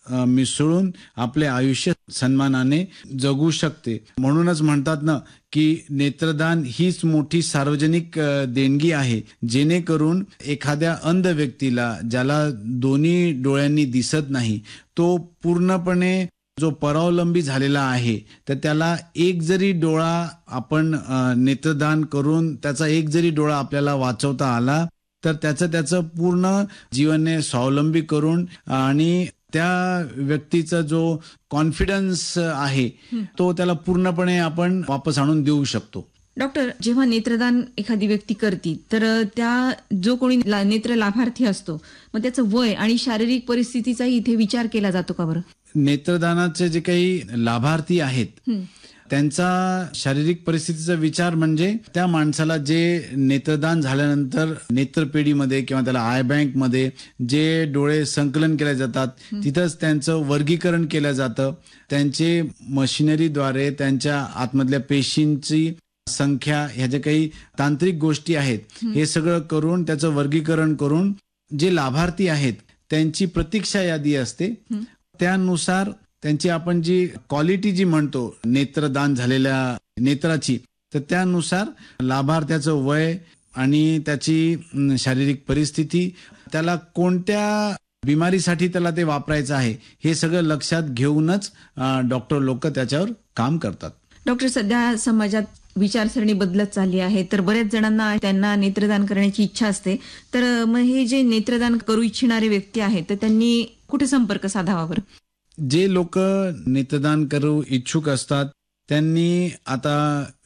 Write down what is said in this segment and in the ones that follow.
मिसळून आपले आयुष्य सन्मानाने जगू शकते. म्हणूनच म्हणतात ना की नेत्रदान हीच मोठी सार्वजनिक देणगी आहे, जेणेकरून एखाद्या अंध व्यक्तीला, ज्याला दोन्ही डोळ्यांनी दिसत नाही, तो पूर्णपणे जो परावलंबी झालेला आहे, तर त्याला एक जरी डोळा आपण नेत्रदान करून त्याचा एक जरी डोळा आपल्याला वाचवता आला, तर त्याचं पूर्ण जीवनने स्वावलंबी करून आणि त्या व्यक्तीचा जो कॉन्फिडन्स आहे तो त्याला पूर्णपणे आपण वापस आणून देऊ शकतो. डॉक्टर, जेव्हा नेत्रदान एखादी व्यक्ती करते तर त्या जो कोणी नेत्र लाभार्थी असतो, मग त्याचं वय आणि शारीरिक परिस्थितीचाही इथे विचार केला जातो का बरं? नेत्रदानाचे जे काही लाभार्थी आहेत त्यांचा शारीरिक परिस्थितीचा विचार म्हणजे त्या माणसाला जे नेत्रदान झाल्यानंतर नेत्रपेढीमध्ये किंवा त्याला आय बँकमध्ये जे डोळे संकलन केले जातात तिथंच त्यांचं वर्गीकरण केलं जातं. त्यांचे मशिनरीद्वारे त्यांच्या आतमधल्या पेशींची संख्या, ह्या ज्या काही तांत्रिक गोष्टी आहेत हे सगळं करून त्याचं वर्गीकरण करून जे लाभार्थी आहेत त्यांची प्रतीक्षा यादी असते. त्यानुसार त्यांची आपण जी क्वालिटी जी म्हणतो नेत्रदान झालेल्या नेत्राची, तर त्यानुसार लाभार्थ्याचं वय आणि त्याची शारीरिक परिस्थिती, त्याला कोणत्या बिमारीसाठी त्याला ते वापरायचं आहे, हे सगळं लक्षात घेऊनच डॉक्टर लोक त्याच्यावर काम करतात. डॉक्टर, सध्या समाजात विचारसरणी बदलत चालली आहे, तर बऱ्याच जणांना त्यांना नेत्रदान करण्याची इच्छा असते. तर मग हे जे नेत्रदान करू इच्छिणारे व्यक्ती आहेत तर त्यांनी कुठे संपर्क साधावा बरं? जे लोक नेत्रदान करू इच्छुक असतात त्यांनी आता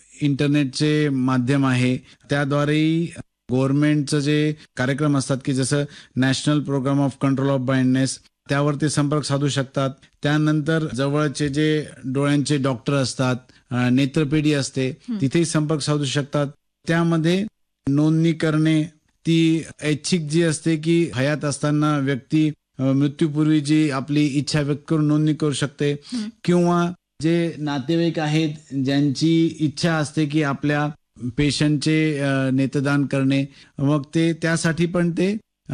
इंटरनेटचे माध्यम आहे त्याद्वारेही गव्हर्नमेंटचं जे कार्यक्रम असतात की जसं national programme of control of blindness, त्यावर ते संपर्क साधू शकतात. त्यानंतर जवळचे जे डोळ्यांचे डॉक्टर असतात, नेत्रपेढी असते, तिथेही संपर्क साधू शकतात. त्यामध्ये नोंदणी करणे ती ऐच्छिक जी असते की हयात असताना व्यक्ती मृत्यूपूर्वी जी आपली इच्छा व्यक्त करून नोंदणी करू शकते, किंवा जे नातेवाईक आहेत ज्यांची इच्छा असते की आपल्या पेशंटचे नेत्रदान करणे, मग ते त्यासाठी पण ते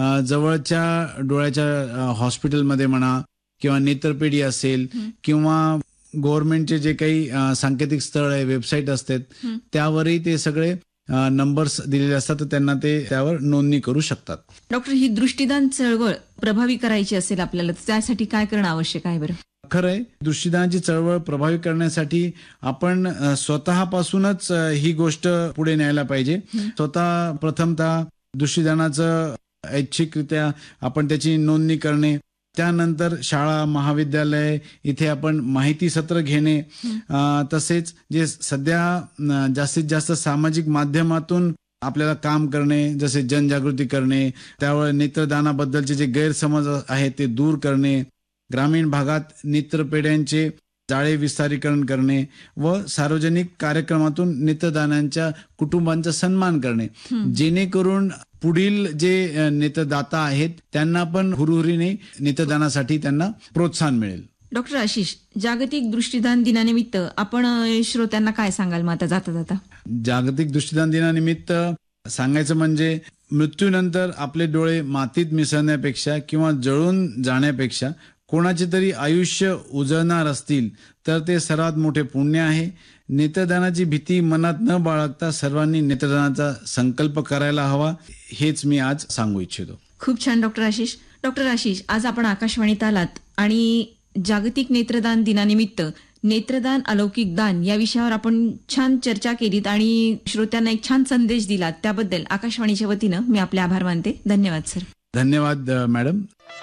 जवळच्या डोळ्याच्या हॉस्पिटलमध्ये म्हणा किंवा नेत्रपेढी असेल किंवा गव्हर्नमेंटचे जे काही सांकेतिक स्थळ आहे, वेबसाईट असतात, त्यावरही ते सगळे नंबर्स दिलेले असतात, तर त्यांना ते त्यावर नोंदणी करू शकतात. डॉक्टर, ही दृष्टिदान चळवळ प्रभावी करायची असेल आपल्याला, त्यासाठी काय करणं आवश्यक आहे बरं? खरंय, दृष्टिदानाची चळवळ प्रभावी करण्यासाठी आपण स्वतःपासूनच ही गोष्ट पुढे न्यायला पाहिजे. स्वतः प्रथमतः दृष्टिदानाचं ऐच्छिकरित्या आपण त्याची नोंदणी करणे, त्यानंतर शाळा महाविद्यालय इथे आपण माहिती सत्र घेणे, तसेच जे सध्या जास्तीत जास्त सामाजिक माध्यमातून आपल्याला काम करणे, जसे जनजागृती करणे, त्यावर नेत्रदानाबद्दलचे जे गैरसमज आहेत ते दूर करणे, ग्रामीण भागात नेत्रपेढ्यांचे जाळे विस्तारीकरण करणे व सार्वजनिक कार्यक्रमातून नेत्रदानांच्या कुटुंबांचा सन्मान करणे, जेणेकरून पुढील जे नेत्रदाता आहेत त्यांना पण हुरहुरीने नेत्रदानासाठी त्यांना प्रोत्साहन मिळेल. डॉक्टर आशिष, जागतिक दृष्टिदान दिनानिमित्त आपण श्रोत्यांना काय सांगाल मग आता जाता जाता? जागतिक दृष्टिदान दिनानिमित्त सांगायचं म्हणजे मृत्यूनंतर आपले डोळे मातीत मिसळण्यापेक्षा किंवा जळून जाण्यापेक्षा कोणाचे तरी आयुष्य उजळणार असतील तर ते सर्वात मोठे पुण्य आहे. नेत्रदानाची भीती मनात न बाळगता सर्वांनी नेत्रदानाचा संकल्प करायला हवा, हेच मी आज सांगू इच्छितो. खूप छान डॉक्टर आशिष. डॉक्टर आशिष, आज आपण आकाशवाणीत आलात आणि जागतिक नेत्रदान दिनानिमित्त नेत्रदान अलौकिक दान या विषयावर आपण छान चर्चा केलीत आणि श्रोत्यांना एक छान संदेश दिलात, त्याबद्दल आकाशवाणीच्या वतीनं मी आपले आभार मानते. धन्यवाद सर. धन्यवाद मॅडम.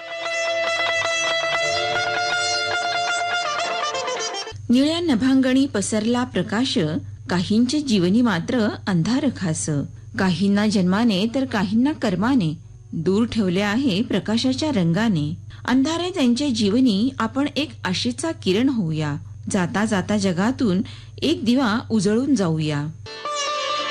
निळ्या नभांगणी पसरला प्रकाश, काहींचे जीवनी मात्र अंधार खास. काहींना जन्माने तर काहींना कर्माने दूर ठेवले आहे प्रकाशाच्या रंगाने. अंधारे त्यांच्या जीवनी आपण एक आशेचा किरण होऊया. जाता जाता जगातून एक दिवा उजळून जाऊया.